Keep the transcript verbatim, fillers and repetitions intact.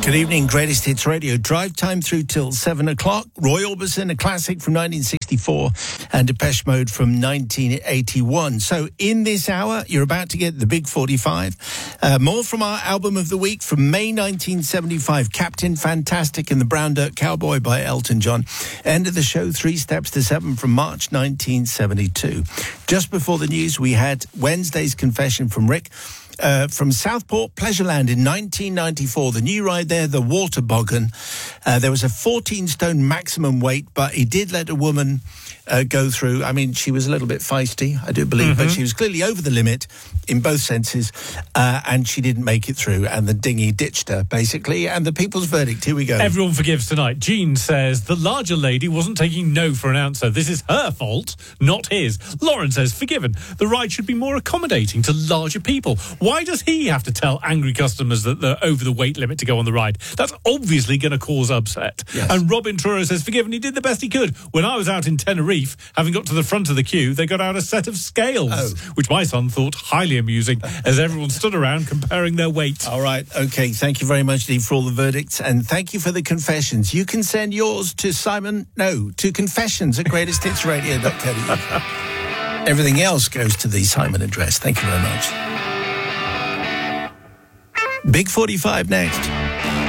Good evening, Greatest Hits Radio. Drive time through till seven o'clock. Roy Orbison, a classic from nineteen sixty-four, and Depeche Mode from nineteen eighty-one. So in this hour, you're about to get the Big forty-five. Uh, more from our album of the week from May nineteen seventy-five, Captain Fantastic and the Brown Dirt Cowboy by Elton John. End of the show, Three Steps to Seven from March nineteen seventy-two. Just before the news, we had Wednesday's confession from Rick. Uh, from Southport Pleasureland in nineteen ninety-four, the new ride there, the Water Boggan. Uh, there was a fourteen stone maximum weight, but he did let a woman uh, go through. I mean, she was a little bit feisty, I do believe, mm-hmm. but she was clearly over the limit in both senses, uh, and she didn't make it through, and the dinghy ditched her, basically, and the people's verdict. Here we go. Everyone forgives tonight. Jean says, the larger lady wasn't taking no for an answer. This is her fault, not his. Lauren says, forgiven. The ride should be more accommodating to larger people. Why does he have to tell angry customers that they're over the weight limit to go on the ride? That's obviously going to cause upset. Yes. And Robin Truro says, forgiven, he did the best he could. When I was out in Tenerife, having got to the front of the queue, they got out a set of scales, oh. which my son thought highly amusing as everyone stood around comparing their weight. All right, okay, thank you very much, Dee, for all the verdicts, and thank you for the confessions. You can send yours to Simon, no, to confessions at greatest hits radio dot co dot uk. Everything else goes to the Simon address. Thank you very much. Big forty-five next.